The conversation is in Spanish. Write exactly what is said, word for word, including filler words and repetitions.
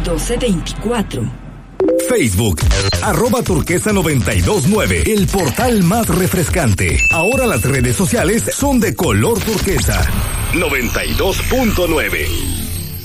doce veinticuatro. Facebook, arroba turquesa noventa y dos nueve, el portal más refrescante. Ahora las redes sociales son de color turquesa. noventa y dos punto nueve.